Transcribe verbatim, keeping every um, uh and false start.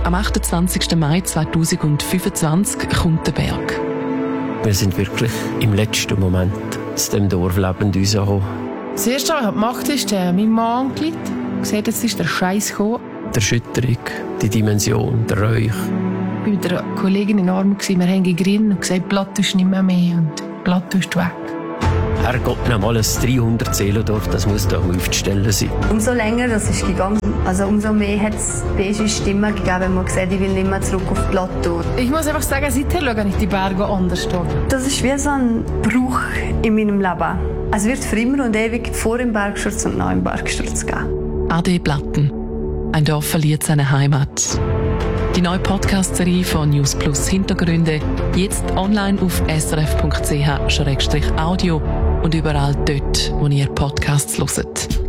Am achtundzwanzigsten Mai zweitausendfünfundzwanzig kommt der Berg. Wir sind wirklich im letzten Moment aus dem Dorf lebend rausgekommen. Das Erste, was ich gemacht habe, ist äh, meinen Mann angerufen. Gesagt, jetzt ist der Scheiß gekommen. Die Erschütterung, die Dimension, der Räuch. Ich war mit einer Kollegin in Arm, wir haben gegrinnt und gesagt, Platt ist nicht mehr mehr und Platt ist weg. Herrgott, noch mal ein dreihundert Seelendorf, das muss da aufzustellen sein. Umso länger das ist gegangen, also umso mehr hat es beige Stimmen gegeben, wenn man gesagt, ich will nicht mehr zurück auf Plateau. Ich muss einfach sagen, seither schaue ich die Berge anders an. Das ist wie so ein Bruch in meinem Leben. Es wird für immer und ewig vor dem Bergsturz und nach dem Bergsturz geben. Ade Platten. Ein Dorf verliert seine Heimat. Die neue Podcast-Serie von News Plus Hintergründe jetzt online auf s r f punkt c h slash audio und überall dort, wo ihr Podcasts hört.